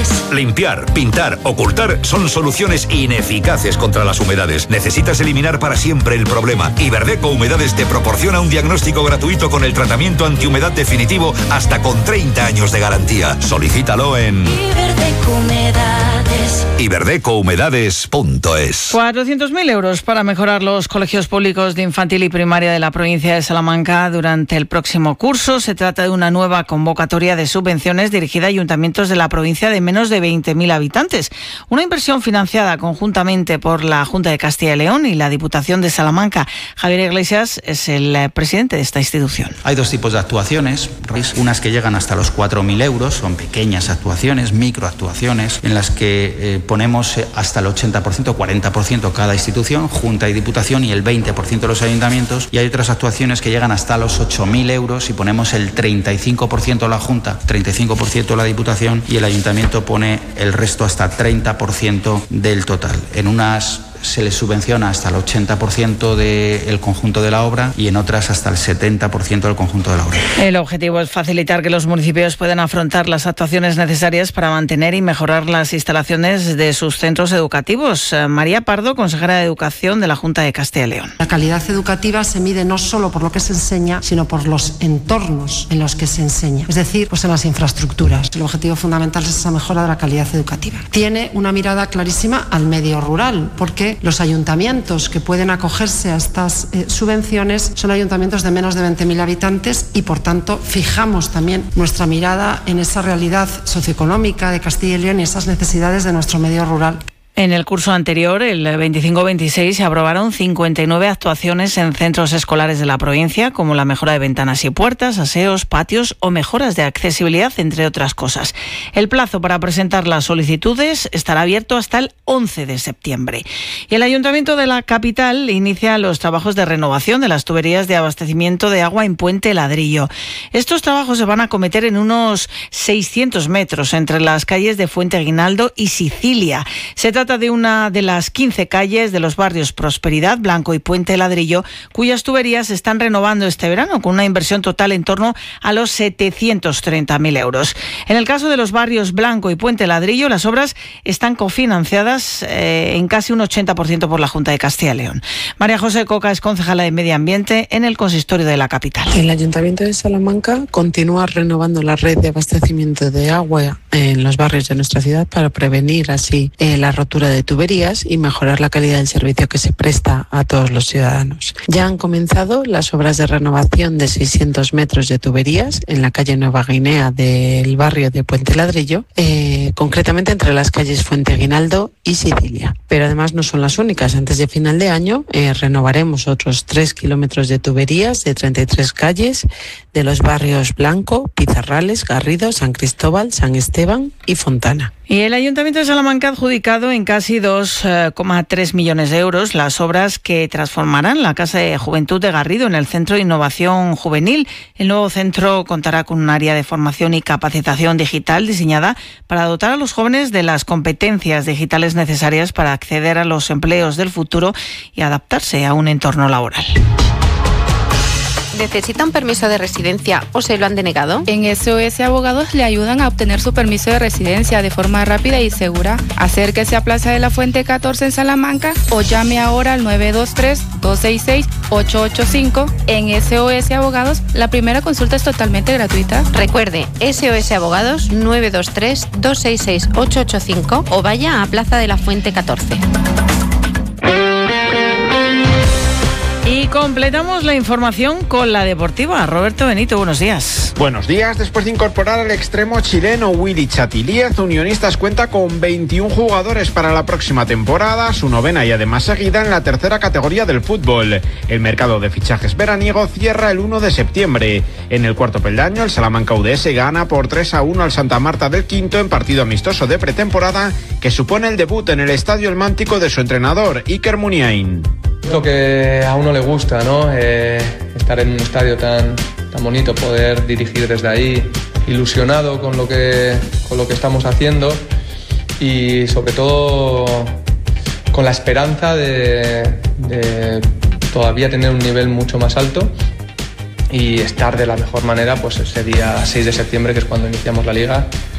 Limpiar, pintar, ocultar son soluciones ineficaces contra las humedades. Necesitas eliminar para siempre el problema. Iberdeco Humedades te proporciona un diagnóstico gratuito con el tratamiento antihumedad definitivo hasta con 30 años de garantía. Solicítalo en iberdecohumedades.es. 400.000 euros para mejorar los colegios públicos de infantil y primaria de la provincia de Salamanca durante el próximo curso. Se trata de una nueva convocatoria de subvenciones dirigida a ayuntamientos de la provincia de menos de 20.000 habitantes. Una inversión financiada conjuntamente por la Junta de Castilla y León y la Diputación de Salamanca. Javier Iglesias es el presidente de esta institución. Hay dos tipos de actuaciones, unas que llegan hasta los 4.000 euros, son pequeñas actuaciones, microactuaciones, en las que ponemos hasta el 80%, 40% cada institución, Junta y Diputación, y el 20% de los ayuntamientos. Y hay otras actuaciones que llegan hasta los 8.000 euros y ponemos el 35% la Junta, 35% la Diputación, y el ayuntamiento pone el resto hasta 30% del total. En unas se les subvenciona hasta el 80% del conjunto de la obra y en otras hasta el 70% del conjunto de la obra. El objetivo es facilitar que los municipios puedan afrontar las actuaciones necesarias para mantener y mejorar las instalaciones de sus centros educativos. María Pardo, consejera de Educación de la Junta de Castilla y León. La calidad educativa se mide no solo por lo que se enseña, sino por los entornos en los que se enseña, es decir, pues en las infraestructuras. El objetivo fundamental es esa mejora de la calidad educativa. Tiene una mirada clarísima al medio rural, porque los ayuntamientos que pueden acogerse a estas subvenciones son ayuntamientos de menos de 20.000 habitantes y, por tanto, fijamos también nuestra mirada en esa realidad socioeconómica de Castilla y León y esas necesidades de nuestro medio rural. En el curso anterior, el 25-26, se aprobaron 59 actuaciones en centros escolares de la provincia, como la mejora de ventanas y puertas, aseos, patios o mejoras de accesibilidad, entre otras cosas. El plazo para presentar las solicitudes estará abierto hasta el 11 de septiembre. Y el Ayuntamiento de la capital inicia los trabajos de renovación de las tuberías de abastecimiento de agua en Puente Ladrillo. Estos trabajos se van a acometer en unos 600 metros entre las calles de Fuente Aguinaldo y Sicilia. Se trata de una de las 15 calles de los barrios Prosperidad, Blanco y Puente Ladrillo, cuyas tuberías se están renovando este verano con una inversión total en torno a los 730.000 euros. En el caso de los barrios Blanco y Puente Ladrillo, las obras están cofinanciadas en casi un 80% por la Junta de Castilla y León. María José Coca es concejala de Medio Ambiente en el consistorio de la capital. El Ayuntamiento de Salamanca continúa renovando la red de abastecimiento de agua en los barrios de nuestra ciudad para prevenir así la rotura de tuberías y mejorar la calidad del servicio que se presta a todos los ciudadanos. Ya han comenzado las obras de renovación de 600 metros de tuberías en la calle Nueva Guinea del barrio de Puente Ladrillo, concretamente entre las calles Fuente Aguinaldo y Sicilia. Pero además no son las únicas. Antes de final de año renovaremos otros 3 kilómetros de tuberías de 33 calles de los barrios Blanco, Pizarrales, Garrido, San Cristóbal, San Esteban y Fontana. Y el Ayuntamiento de Salamanca ha adjudicado en casi 2,3 millones de euros las obras que transformarán la Casa de Juventud de Garrido en el Centro de Innovación Juvenil. El nuevo centro contará con un área de formación y capacitación digital diseñada para dotar a los jóvenes de las competencias digitales necesarias para acceder a los empleos del futuro y adaptarse a un entorno laboral. ¿Necesita un permiso de residencia o se lo han denegado? En SOS Abogados le ayudan a obtener su permiso de residencia de forma rápida y segura. Acérquese a Plaza de la Fuente 14 en Salamanca o llame ahora al 923-266-885. En SOS Abogados, la primera consulta es totalmente gratuita. Recuerde, SOS Abogados 923-266-885 o vaya a Plaza de la Fuente 14. Y completamos la información con la deportiva. Roberto Benito, buenos días. Buenos días. Después de incorporar al extremo chileno Willy Chatilíez, Unionistas cuenta con 21 jugadores para la próxima temporada, su novena y además seguida en la tercera categoría del fútbol. El mercado de fichajes veraniego cierra el 1 de septiembre. En el cuarto peldaño, el Salamanca UDS gana por 3-1 al Santa Marta del Quinto en partido amistoso de pretemporada que supone el debut en el Estadio El Mántico de su entrenador, Iker Muniain. Lo que a uno le gusta, ¿no? Estar en un estadio tan bonito, poder dirigir desde ahí, ilusionado con lo que estamos haciendo y sobre todo con la esperanza de todavía tener un nivel mucho más alto y estar de la mejor manera pues ese día 6 de septiembre, que es cuando iniciamos la liga,